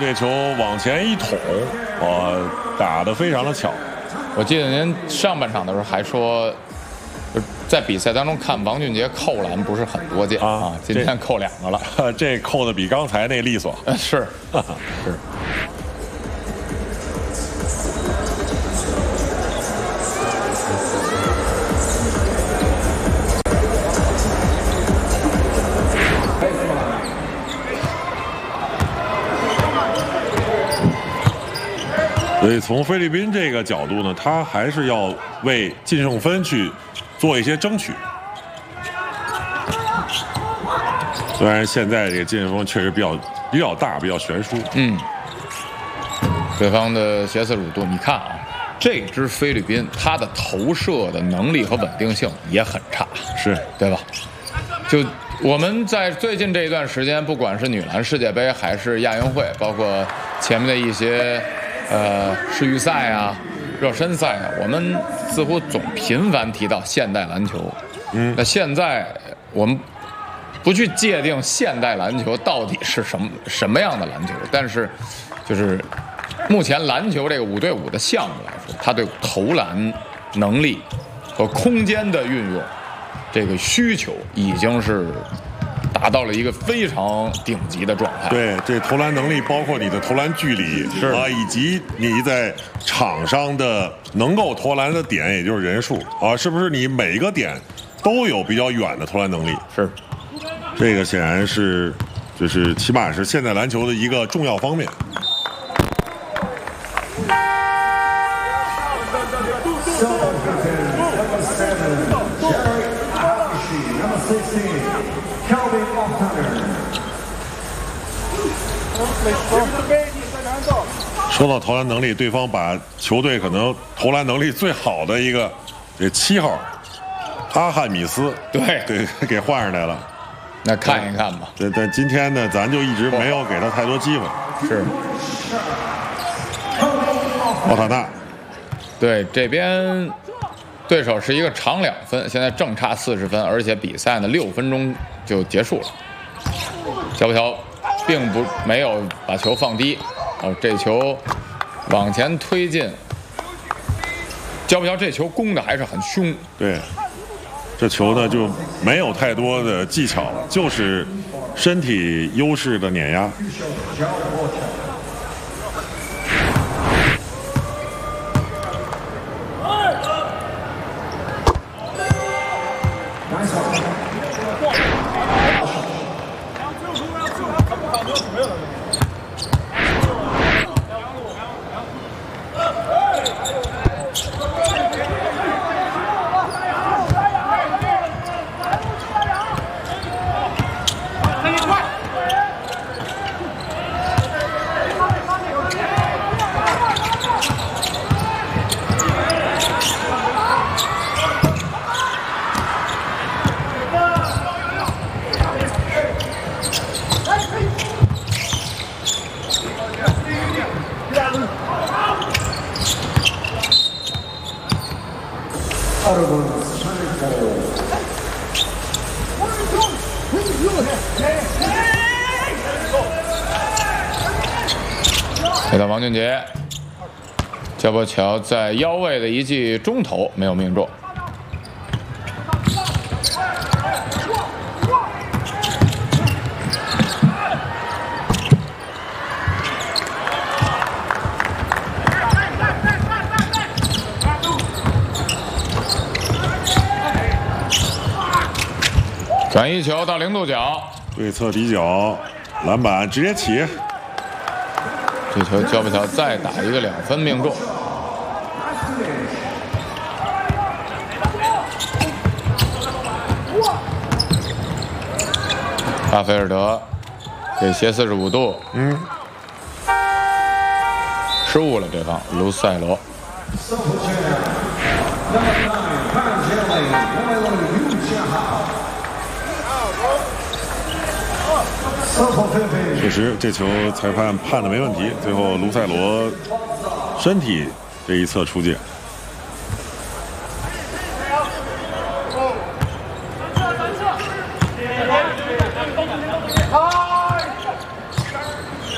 这球往前一捅，打得非常的巧。 我记得您上半场的时候还说，在比赛当中看王俊杰扣篮不是很多见啊，今天扣2个了， 这扣的比刚才那利索。 是是。 所以从菲律宾这个角度呢，他还是要为净胜分去做一些争取。虽然现在这个净胜分确实比较大，比较悬殊。 对方的斜刺乳度，你看啊，这支菲律宾他的投射的能力和稳定性也很差， 是对吧？就我们在最近这一段时间，不管是女篮世界杯还是亚运会，包括前面的一些。世预赛啊，热身赛啊，我们似乎总频繁提到现代篮球。那现在我们不去界定现代篮球到底是什么样的篮球，但是就是目前篮球这个5对5的项目来说，它对投篮能力和空间的运用这个需求已经是达到了一个非常顶级的状态。 对，这投篮能力包括你的投篮距离以及你在场上的能够投篮的点，也就是人数是不是你每一个点都有比较远的投篮能力？ 是， 这个显然是就是起码是现代篮球的一个重要方面。说到投篮能力，对方把球队可能投篮能力最好的一个这7号阿汉米斯对给换上来了。 那看一看吧。 但今天呢，咱就一直没有给他太多机会。 是。 奥塔纳。 对，这边对手是一个长2分，现在正差40分，而且比赛呢6分钟就结束了。小布条并没有把球放低，这球往前推进。焦布条这球攻的还是很凶。 对，这球呢就没有太多的技巧，就是身体优势的碾压。 给到王俊杰，焦波乔在腰位的一记中投没有命中。转移球到0度角， 对侧底角，篮板直接起。 这球焦布条再打一个2分命中。巴菲尔德给斜45度，失误了对方卢塞罗。 确实，这球裁判判的没问题，最后卢塞罗身体这一侧出界。